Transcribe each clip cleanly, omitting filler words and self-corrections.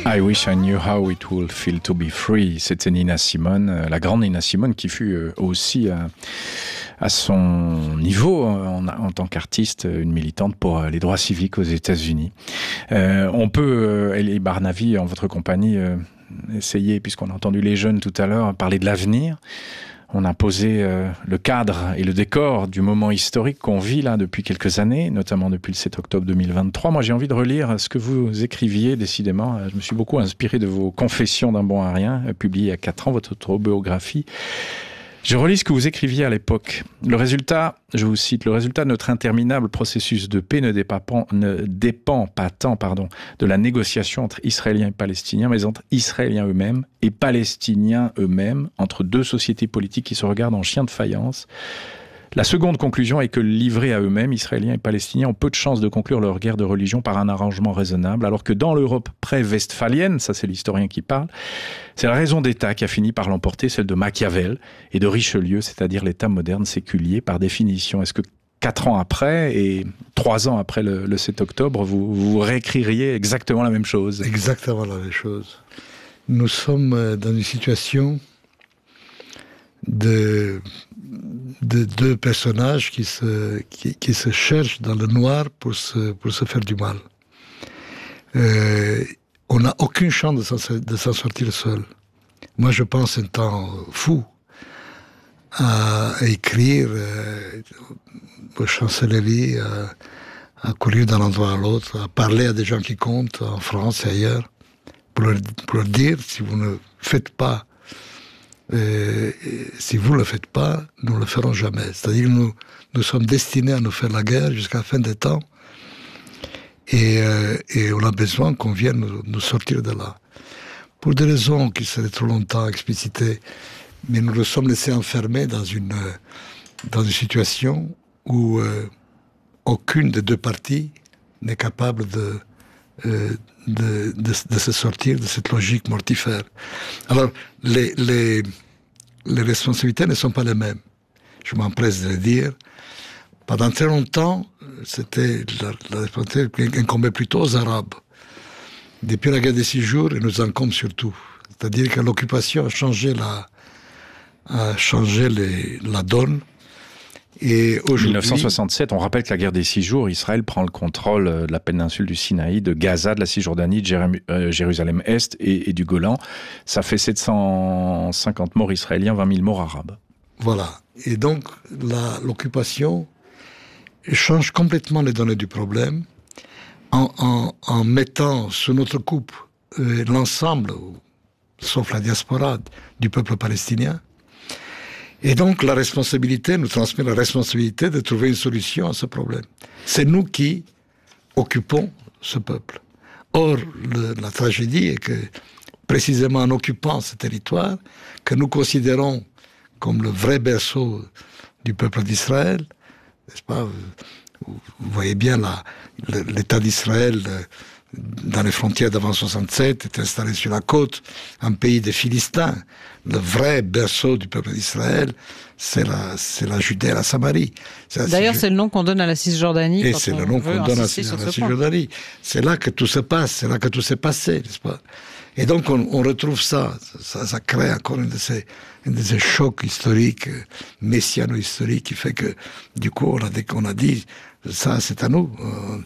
I wish I knew how it will feel to be free. C'était Nina Simone, la grande Nina Simone, qui fut aussi à son niveau en tant qu'artiste, une militante pour les droits civiques aux États-Unis. On peut, Elie Barnavi, en votre compagnie, essayer, puisqu'on a entendu les jeunes tout à l'heure, parler de l'avenir. On a posé le cadre et le décor du moment historique qu'on vit là depuis quelques années, notamment depuis le 7 octobre 2023. Moi, j'ai envie de relire ce que vous écriviez, décidément. Je me suis beaucoup inspiré de vos Confessions d'un bon à rien, publiées il y a 4 ans, votre autobiographie. Je relis ce que vous écriviez à l'époque. Le résultat, je vous cite, le résultat de notre interminable processus de paix ne dépend pas tant de la négociation entre Israéliens et Palestiniens, mais entre Israéliens eux-mêmes et Palestiniens eux-mêmes, entre deux sociétés politiques qui se regardent en chiens de faïence. La seconde conclusion est que, livrés à eux-mêmes, Israéliens et Palestiniens ont peu de chances de conclure leur guerre de religion par un arrangement raisonnable, alors que dans l'Europe pré-westphalienne, ça c'est l'historien qui parle, c'est la raison d'État qui a fini par l'emporter, celle de Machiavel et de Richelieu, c'est-à-dire l'État moderne séculier par définition. Est-ce que 4 ans après et 3 ans après le 7 octobre, vous réécririez exactement la même chose? Exactement la même chose. Nous sommes dans une situation de deux personnages qui se cherchent dans le noir pour se faire du mal. On n'a aucune chance de s'en sortir seul. Moi, je pense un temps fou à écrire aux chancelleries, à courir d'un endroit à l'autre, à parler à des gens qui comptent en France et ailleurs, pour leur dire, si vous ne faites pas si vous ne le faites pas, nous ne le ferons jamais. C'est-à-dire que nous sommes destinés à nous faire la guerre jusqu'à la fin des temps et on a besoin qu'on vienne nous sortir de là. Pour des raisons qui seraient trop longtemps explicitées, mais nous nous sommes laissés enfermer dans une situation où aucune des deux parties n'est capable de se sortir de cette logique mortifère. Alors, les responsabilités ne sont pas les mêmes. Je m'empresse de le dire. Pendant très longtemps, c'était la responsabilité qui incombait plutôt aux Arabes. Depuis la guerre des 6 jours, elle nous incombe surtout. C'est-à-dire que l'occupation a changé la donne. Et en 1967, on rappelle que la guerre des 6 jours, Israël prend le contrôle de la péninsule du Sinaï, de Gaza, de la Cisjordanie, de Jérusalem-Est et du Golan. Ça fait 750 morts israéliens, 20 000 morts arabes. Voilà. Et donc, l'occupation change complètement les données du problème en mettant sous notre coupe l'ensemble, sauf la diaspora, du peuple palestinien. Et donc, nous transmet la responsabilité de trouver une solution à ce problème. C'est nous qui occupons ce peuple. Or, la tragédie est que, précisément en occupant ce territoire, que nous considérons comme le vrai berceau du peuple d'Israël, n'est-ce pas? Vous voyez bien l'État d'Israël dans les frontières d'avant 67, est installé sur la côte, un pays des Philistins. Le vrai berceau du peuple d'Israël, c'est la Judée et la Samarie. D'ailleurs, c'est le nom qu'on donne à la Cisjordanie. Et c'est le nom qu'on donne à la Cisjordanie. C'est là que tout se passe, c'est là que tout s'est passé, n'est-ce pas? Et donc, on retrouve ça crée encore un de ces chocs historiques, messiano-historiques, qui fait que, du coup, on a dit, ça, c'est à nous.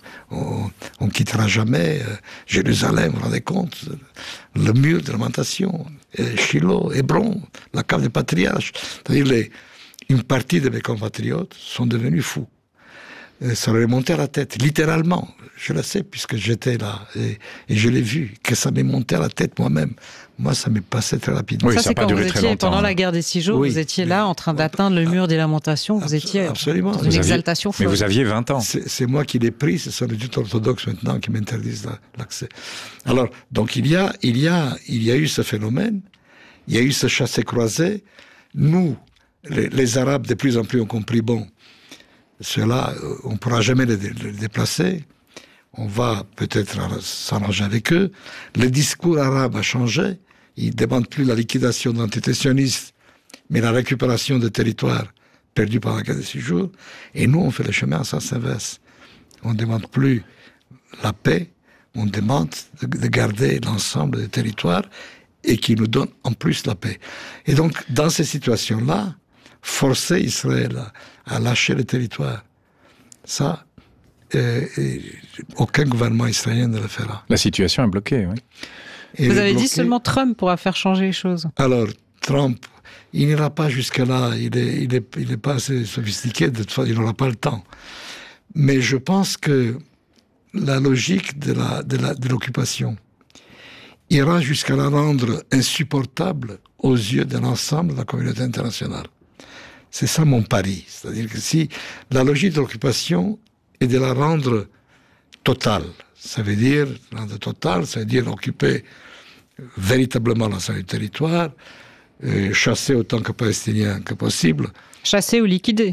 On quittera jamais Jérusalem, vous vous rendez compte? Le mur de lamentation, Shiloh, Hébron, la cave des patriarches. C'est-à-dire, une partie de mes compatriotes sont devenus fous. Ça leur est monté à la tête, littéralement. Je le sais, puisque j'étais là, et je l'ai vu, que ça m'est monté à la tête moi-même. Moi, ça m'est passé très rapidement. Oui, ça n'a pas duré très longtemps. Pendant la guerre des 6 jours, oui, vous étiez là, en train d'atteindre le mur des lamentations, vous étiez absolument dans une exaltation folle. Mais vous aviez 20 ans. C'est moi qui l'ai pris, ce sont les cultes orthodoxes maintenant qui m'interdisent l'accès. Alors, donc il y a eu ce phénomène, il y a eu ce chassé-croisé. Nous, les Arabes, de plus en plus ont compris, bon, ceux-là, on ne pourra jamais les déplacer. On va peut-être s'arranger avec eux. Le discours arabe a changé. Ils ne demandent plus la liquidation de l'entité sioniste, mais la récupération des territoires perdus par la guerre des 6 jours. Et nous, on fait le chemin en sens inverse. On ne demande plus la paix, On demande de garder l'ensemble des territoires et qui nous donne en plus la paix. Et donc, dans ces situations-là, forcer Israël à lâcher le territoire, ça, aucun gouvernement israélien ne le fera. La situation est bloquée, oui. Vous avez dit seulement Trump pourra faire changer les choses. Alors, Trump, il n'ira pas jusque-là, il est pas assez sophistiqué, de toute façon, il n'aura pas le temps. Mais je pense que la logique de l'occupation ira jusqu'à la rendre insupportable aux yeux de l'ensemble de la communauté internationale. C'est ça mon pari. C'est-à-dire que si la logique de l'occupation est de la rendre totale, ça veut dire occuper véritablement l'ensemble du territoire, chasser autant que Palestiniens que possible. Chasser ou liquider?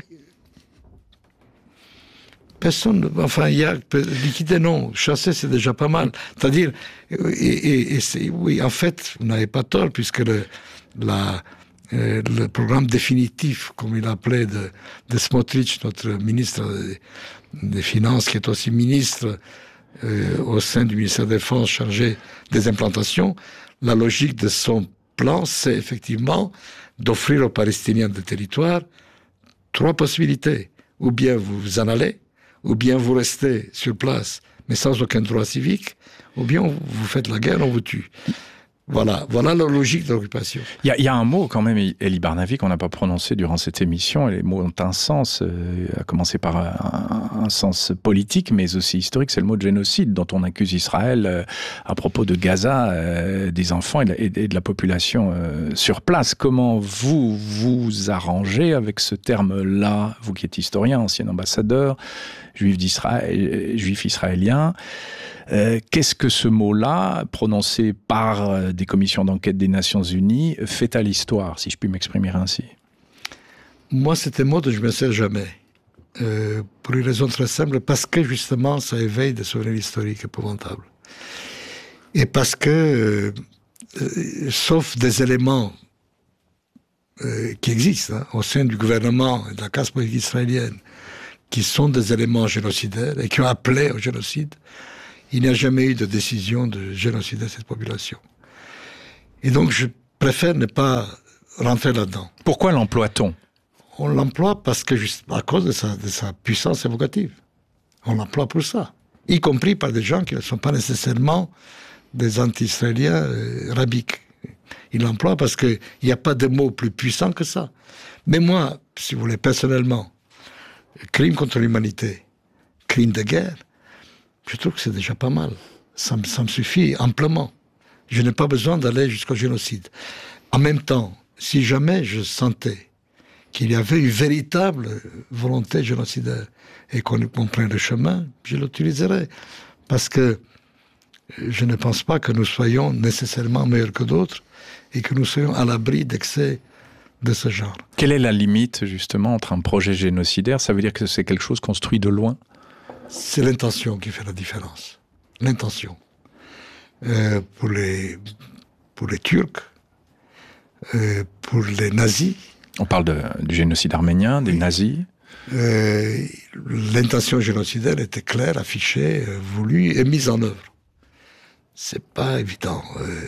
Personne, enfin, liquider non, chasser c'est déjà pas mal. C'est-à-dire, oui, en fait, vous n'avez pas tort, puisque le programme définitif, comme il appelait, de Smotrich, notre ministre des Finances, qui est aussi ministre au sein du ministère de la Défense chargé des implantations, la logique de son plan, c'est effectivement d'offrir aux Palestiniens des territoires 3 possibilités. Ou bien vous en allez, ou bien vous restez sur place, mais sans aucun droit civique, ou bien vous faites la guerre, on vous tue. Voilà la logique de l'occupation. Il y a un mot quand même, Elie Barnavi, qu'on n'a pas prononcé durant cette émission, et les mots ont un sens, à commencer par un sens politique, mais aussi historique, c'est le mot de génocide dont on accuse Israël à propos de Gaza, des enfants et de la population sur place. Comment vous vous arrangez avec ce terme-là, vous qui êtes historien, ancien ambassadeur, juif israélien? Qu'est-ce que ce mot-là, prononcé par des commissions d'enquête des Nations Unies, fait à l'histoire, si je puis m'exprimer ainsi? Moi, c'est un mot dont je ne me sers jamais. Pour une raison très simple, parce que justement, ça éveille des souvenirs historiques épouvantables. Et parce que, sauf des éléments qui existent au sein du gouvernement et de la classe politique israélienne, qui sont des éléments génocidaires et qui ont appelé au génocide, il n'y a jamais eu de décision de génocider cette population. Et donc, je préfère ne pas rentrer là-dedans. Pourquoi l'emploie-t-on? On l'emploie parce que, à cause de sa puissance évocative. On l'emploie pour ça. Y compris par des gens qui ne sont pas nécessairement des anti-israéliens rabiques. Il l'emploie parce qu'il n'y a pas de mot plus puissant que ça. Mais moi, si vous voulez, personnellement, crime contre l'humanité, crime de guerre, je trouve que c'est déjà pas mal. Ça me suffit amplement. Je n'ai pas besoin d'aller jusqu'au génocide. En même temps, si jamais je sentais qu'il y avait une véritable volonté génocidaire et qu'on prenne le chemin, je l'utiliserais. Parce que je ne pense pas que nous soyons nécessairement meilleurs que d'autres et que nous soyons à l'abri d'excès de ce genre. Quelle est la limite, justement, entre un projet génocidaire? Ça veut dire que c'est quelque chose construit de loin? C'est l'intention qui fait la différence. L'intention. Pour les Turcs, pour les nazis. On parle du génocide arménien, des nazis. L'intention génocidaire était claire, affichée, voulue et mise en œuvre. C'est pas évident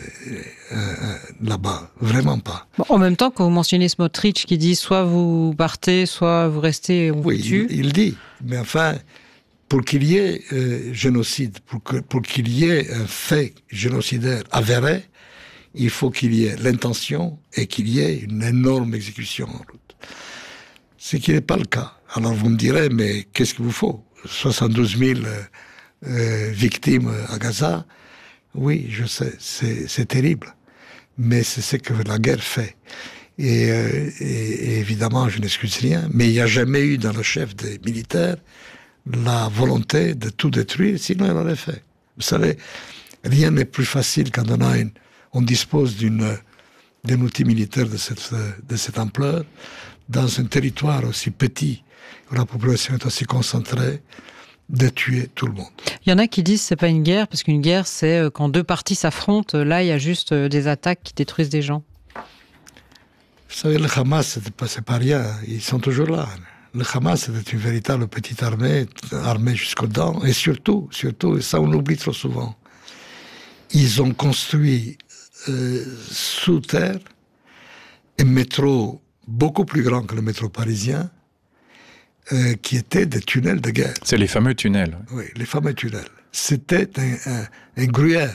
là-bas, vraiment pas. Bon, en même temps, quand vous mentionnez Smotrich qui dit soit vous partez, soit vous restez et on vous tue. Il dit, mais enfin, pour qu'il y ait génocide, pour qu'il y ait un fait génocidaire avéré, il faut qu'il y ait l'intention et qu'il y ait une énorme exécution en route. Ce qui n'est pas le cas. Alors vous me direz, mais qu'est-ce qu'il vous faut? 72 000 victimes à Gaza? Oui, je sais, c'est terrible. Mais c'est ce que la guerre fait. Et évidemment, je n'excuse rien, mais il n'y a jamais eu dans le chef des militaires la volonté de tout détruire, sinon il l'aurait fait. Vous savez, rien n'est plus facile quand on dispose d'un outil militaire de cette ampleur, dans un territoire aussi petit, où la population est aussi concentrée, de tuer tout le monde. Il y en a qui disent que c'est pas une guerre, parce qu'une guerre, c'est quand deux parties s'affrontent, là, il y a juste des attaques qui détruisent des gens. Vous savez, le Hamas, c'est pas rien, ils sont toujours là. Le Hamas était une véritable petite armée jusqu'aux dents. Et surtout, et ça on l'oublie trop souvent, ils ont construit sous terre un métro beaucoup plus grand que le métro parisien, qui étaient des tunnels de guerre. C'est les fameux tunnels. Oui, les fameux tunnels. C'était un gruyère.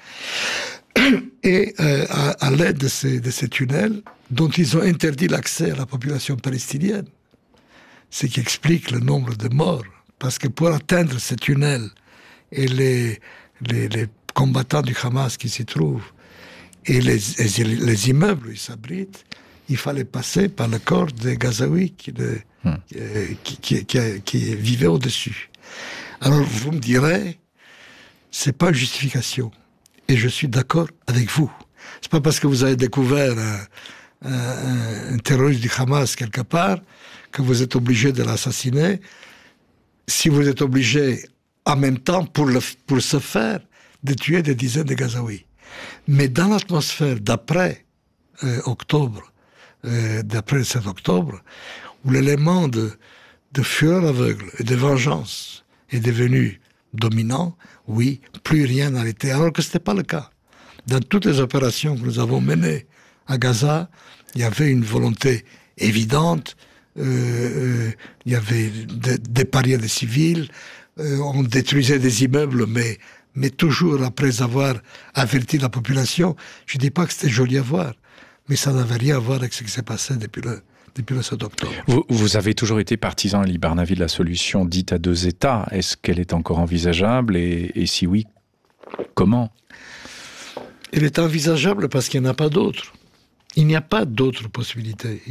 Et à l'aide de ces tunnels, dont ils ont interdit l'accès à la population palestinienne, ce qui explique le nombre de morts. Parce que pour atteindre ces tunnels et les combattants du Hamas qui s'y trouvent, et les immeubles où ils s'abritent, il fallait passer par le corps des Gazaouis qui vivaient au-dessus. Alors vous me direz, c'est pas une justification. Et je suis d'accord avec vous. C'est pas parce que vous avez découvert un terroriste du Hamas quelque part que vous êtes obligé de l'assassiner. Si vous êtes obligé en même temps pour ce faire de tuer des dizaines de Gazaouis. Mais dans l'atmosphère d'après octobre, d'après le 7 octobre, où l'élément de fureur aveugle et de vengeance est devenu dominant, oui, plus rien n'a été, alors que ce n'était pas le cas. Dans toutes les opérations que nous avons menées à Gaza, il y avait une volonté évidente, il y avait d'épargner des civils, on détruisait des immeubles, mais toujours après avoir averti la population. Je ne dis pas que c'était joli à voir, mais ça n'avait rien à voir avec ce qui s'est passé depuis le 7 octobre. Vous avez toujours été partisan, Ali Barnavi, de la solution dite à deux États. Est-ce qu'elle est encore envisageable et si oui, comment? Elle est envisageable parce qu'il n'y en a pas d'autres. Il n'y a pas d'autres possibilités.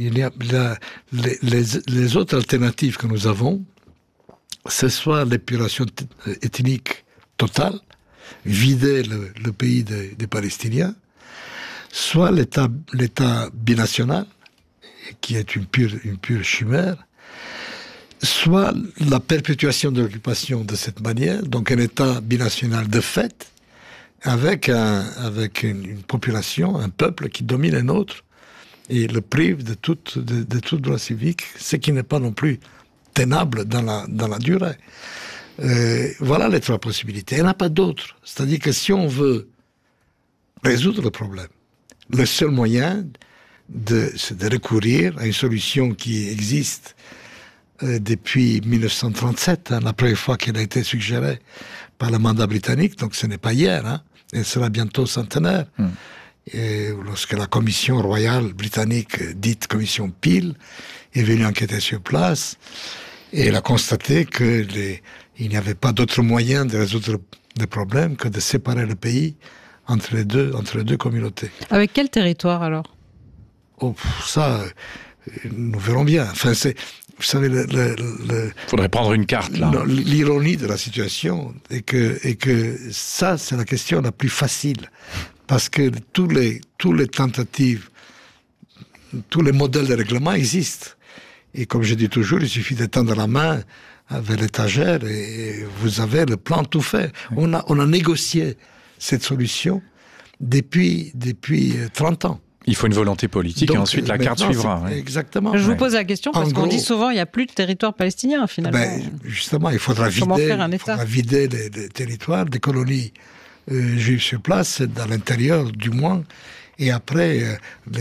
Les autres alternatives que nous avons, c'est soit l'épuration ethnique totale, vider le pays des Palestiniens, soit l'État binational, qui est une pure chimère, soit la perpétuation de l'occupation de cette manière, donc un État binational de fait, avec une population, un peuple qui domine un autre et le prive de tout droit civique, ce qui n'est pas non plus tenable dans la durée. Voilà les trois possibilités. Il n'y en a pas d'autres. C'est-à-dire que si on veut résoudre le problème, le seul moyen, c'est de recourir à une solution qui existe depuis 1937, la première fois qu'elle a été suggérée par le mandat britannique, donc ce n'est pas hier, elle sera bientôt centenaire. Et lorsque la commission royale britannique, dite commission Peel, est venue enquêter sur place, et elle a constaté qu'il n'y avait pas d'autre moyen de résoudre le problème que de séparer le pays entre les deux communautés. Avec quel territoire alors? Oh, ça, nous verrons bien. Enfin, vous savez, faudrait prendre une carte, là. L'ironie de la situation est que ça, c'est la question la plus facile. Parce que tous les tentatives, tous les modèles de règlement existent. Et comme je dis toujours, il suffit d'étendre la main vers l'étagère et vous avez le plan tout fait. On a négocié cette solution depuis 30 ans. Il faut une volonté politique. Donc, et ensuite la carte suivra. Exactement. Je vous pose la question parce qu'on dit souvent il n'y a plus de territoire palestinien finalement. Justement, il faudra vider les territoires des colonies juives sur place, dans l'intérieur du moins. Et après,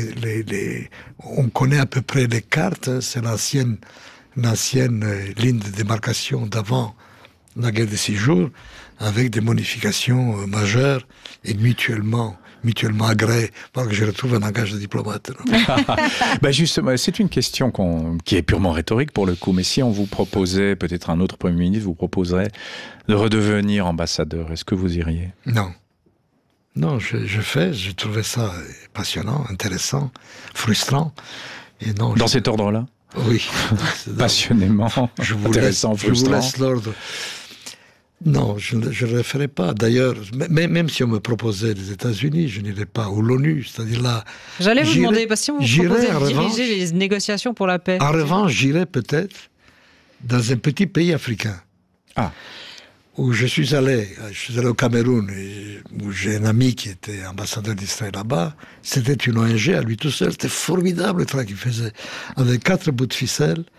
on connaît à peu près les cartes. C'est l'ancienne ligne de démarcation d'avant la guerre des 6 jours, avec des modifications majeures et mutuellement agréées. Voilà que je retrouve un langage de diplomate. Justement, c'est une question qui est purement rhétorique pour le coup, mais si on vous proposait, peut-être un autre Premier ministre vous proposerait de redevenir ambassadeur, est-ce que vous iriez? Non, je trouvais ça passionnant, intéressant, frustrant. Et non, dans cet ordre-là? Oui. Passionnément, intéressant, frustrant. Je vous laisse l'ordre. Non, je ne le ferai pas. D'ailleurs, même si on me proposait les États-Unis, je n'irais pas. Ou l'ONU, c'est-à-dire là... J'allais vous demander, parce que si on vous proposait de diriger les négociations pour la paix... En revanche, j'irais peut-être dans un petit pays africain. Où je suis allé au Cameroun, où j'ai un ami qui était ambassadeur d'Israël là-bas. C'était une ONG à lui tout seul. C'était formidable le travail qu'il faisait. Avec 4 bouts de ficelle,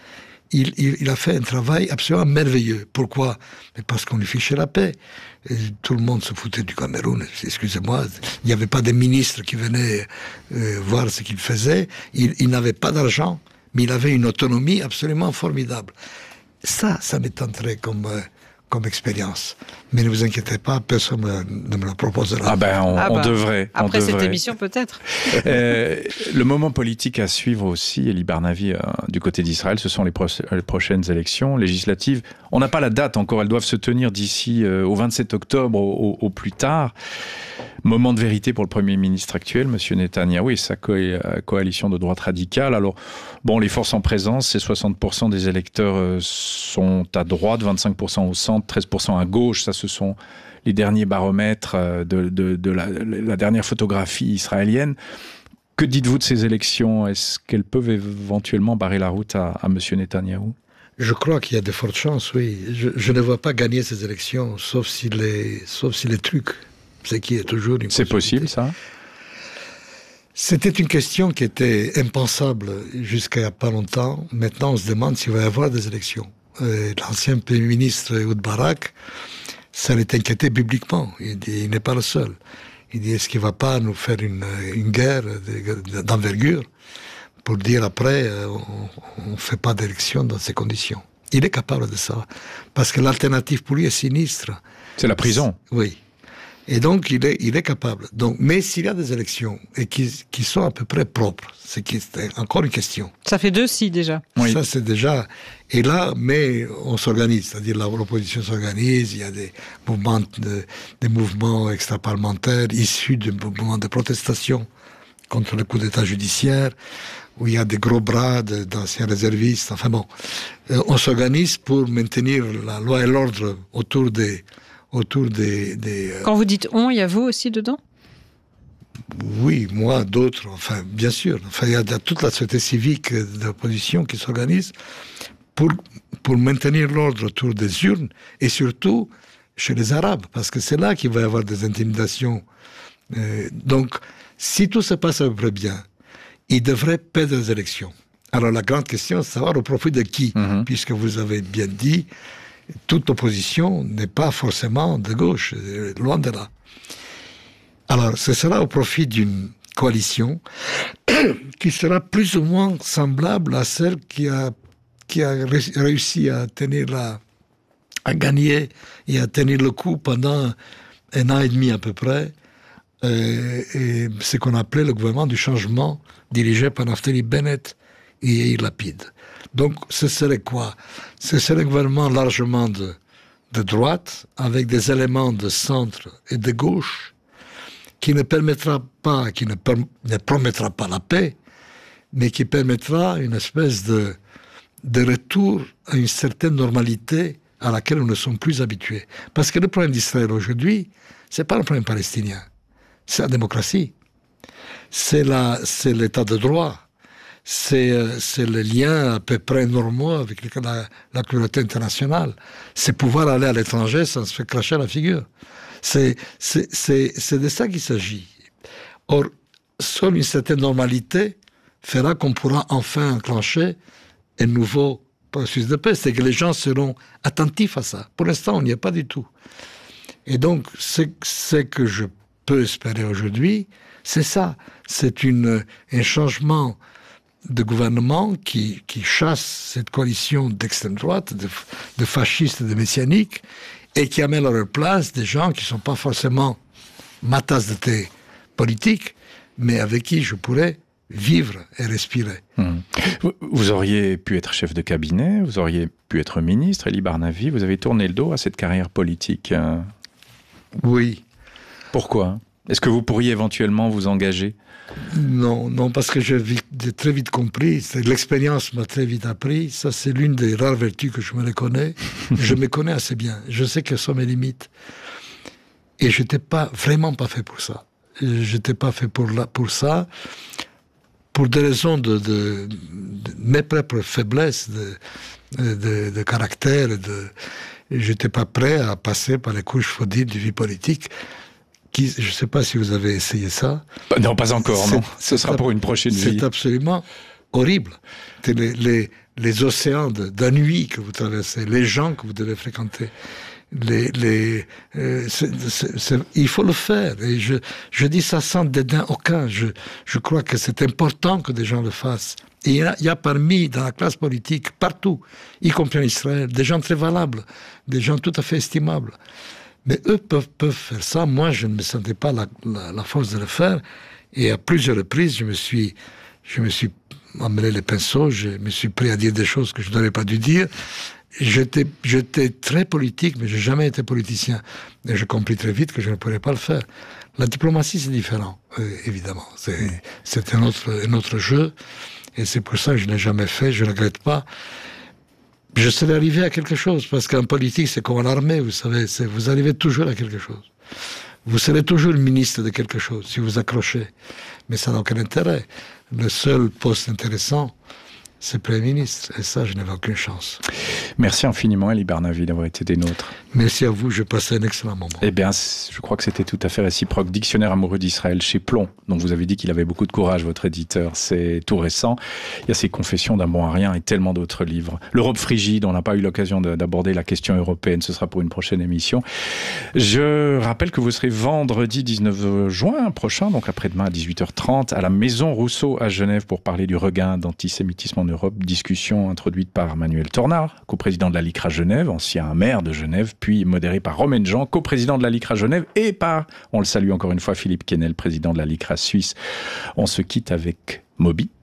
il a fait un travail absolument merveilleux. Pourquoi? Mais parce qu'on lui fichait la paix. Et tout le monde se foutait du Cameroun. Excusez-moi, il n'y avait pas de ministre qui venait voir ce qu'il faisait. Il n'avait pas d'argent, mais il avait une autonomie absolument formidable. Ça m'étonnerait comme expérience. Mais ne vous inquiétez pas, personne ne me le proposera. On devrait. Après cette émission, peut-être. Le moment politique à suivre aussi, Elie Barnavi, du côté d'Israël, ce sont les prochaines élections législatives. On n'a pas la date encore, elles doivent se tenir d'ici au 27 octobre au plus tard. Moment de vérité pour le Premier ministre actuel, M. Netanyahou, et sa coalition de droite radicale. Alors, les forces en présence, c'est 60% des électeurs sont à droite, 25% au centre, 13% à gauche. Ça, ce sont les derniers baromètres de la dernière photographie israélienne. Que dites-vous de ces élections? Est-ce qu'elles peuvent éventuellement barrer la route à M. Netanyahou? Je crois qu'il y a de fortes chances, oui. Je ne vois pas gagner ces élections, sauf si les trucs... Ce qui est toujours une C'est possible, ça? C'était une question qui était impensable jusqu'à il n'y a pas longtemps. Maintenant, on se demande s'il va y avoir des élections. L'ancien Premier ministre Ehud Barak, ça l'est inquiété publiquement. Il dit, il n'est pas le seul. Il dit, est-ce qu'il ne va pas nous faire une guerre d'envergure pour dire après, on ne fait pas d'élection dans ces conditions? Il est capable de ça. Parce que l'alternative pour lui est sinistre. C'est la prison. Oui. Et donc, il est capable. Donc, mais s'il y a des élections et qui sont à peu près propres, c'est encore une question. Ça fait 2 si déjà. Oui. Ça, c'est déjà... Et là, mais on s'organise. C'est-à-dire, l'opposition s'organise, il y a des mouvements extra-parlementaires issus de mouvements de protestation contre le coup d'État judiciaire, où il y a des gros bras d'anciens réservistes. Enfin bon, on s'organise pour maintenir la loi et l'ordre autour des... Quand vous dites on, il y a vous aussi dedans? Oui, moi, d'autres, enfin, bien sûr. Enfin, il y a toute la société civique de l'opposition qui s'organise pour maintenir l'ordre autour des urnes et surtout chez les Arabes, parce que c'est là qu'il va y avoir des intimidations. Donc, si tout se passe à peu près bien, il devrait perdre les élections. Alors, la grande question, c'est savoir au profit de qui, puisque vous avez bien dit, toute opposition n'est pas forcément de gauche, loin de là. Alors, ce sera au profit d'une coalition qui sera plus ou moins semblable à celle qui a réussi à gagner et à tenir le coup pendant 1 an et demi à peu près, et ce qu'on appelait le gouvernement du changement dirigé par Naftali Bennett et Yair Lapid. Donc, ce serait quoi? Ce serait un gouvernement largement de droite, avec des éléments de centre et de gauche, qui ne promettra pas la paix, mais qui permettra une espèce de retour à une certaine normalité à laquelle nous ne sommes plus habitués. Parce que le problème d'Israël aujourd'hui, c'est pas le problème palestinien, c'est la démocratie, c'est l'état de droit. C'est le lien à peu près normaux avec la communauté internationale. C'est pouvoir aller à l'étranger sans se faire cracher la figure. C'est de ça qu'il s'agit. Or, seule une certaine normalité fera qu'on pourra enfin enclencher un nouveau processus de paix. C'est que les gens seront attentifs à ça. Pour l'instant, on n'y est pas du tout. Et donc, ce que je peux espérer aujourd'hui, c'est ça. C'est un changement de gouvernement qui chasse cette coalition d'extrême droite, de fascistes et de messianiques, et qui amène à leur place des gens qui ne sont pas forcément ma tasse de thé politique, mais avec qui je pourrais vivre et respirer. Vous auriez pu être chef de cabinet, vous auriez pu être ministre, Elie Barnavi, vous avez tourné le dos à cette carrière politique. Oui. Pourquoi? Est-ce que vous pourriez éventuellement vous engager? Non, parce que j'ai très vite compris, l'expérience m'a très vite appris, ça c'est l'une des rares vertus que je me reconnais, je me connais assez bien, je sais quelles sont mes limites, et je n'étais vraiment pas fait pour ça. Je n'étais pas fait pour ça, pour des raisons de mes propres faiblesses de caractère, je n'étais pas prêt à passer par les couches faudites de vie politique. Je ne sais pas si vous avez essayé ça. Non, pas encore, non. Ce sera pour une prochaine vie. C'est absolument horrible. Les les océans d'ennui que vous traversez, les gens que vous devez fréquenter. Il faut le faire. Et je dis ça sans dédain aucun. Je crois que c'est important que des gens le fassent. Et il y a parmi, dans la classe politique, partout, y compris en Israël, des gens très valables, des gens tout à fait estimables. Mais eux peuvent faire ça. Moi, je ne me sentais pas la force de le faire. Et à plusieurs reprises, je me suis emmêlé les pinceaux, je me suis pris à dire des choses que je n'aurais pas dû dire. J'étais très politique, mais je n'ai jamais été politicien. Et je compris très vite que je ne pourrais pas le faire. La diplomatie, c'est différent, évidemment. C'est un autre jeu. Et c'est pour ça que je ne l'ai jamais fait, je ne regrette pas. Je serais arrivé à quelque chose, parce qu'en politique, c'est comme en armée, vous savez, vous arrivez toujours à quelque chose. Vous serez toujours le ministre de quelque chose, si vous accrochez. Mais ça n'a aucun intérêt. Le seul poste intéressant, c'est Premier ministre. Et ça, je n'avais aucune chance. Merci infiniment, Elie Barnavi, d'avoir été des nôtres. Merci à vous, je passais un excellent moment. Eh bien, je crois que c'était tout à fait réciproque. Dictionnaire amoureux d'Israël chez Plomb, dont vous avez dit qu'il avait beaucoup de courage, votre éditeur. C'est tout récent. Il y a ses Confessions d'un bon à rien et tellement d'autres livres. L'Europe frigide, on n'a pas eu l'occasion d'aborder la question européenne. Ce sera pour une prochaine émission. Je rappelle que vous serez vendredi 19 juin prochain, donc après-demain à 18h30, à la Maison Rousseau à Genève pour parler du regain d'antisémitisme en Europe. Discussion introduite par Manuel Tornard, coprésident de la LICRA Genève, ancien maire de Genève, puis modéré par Romain Jean, coprésident de la LICRA Genève, et par, on le salue encore une fois, Philippe Quesnel, président de la LICRA Suisse. On se quitte avec Moby.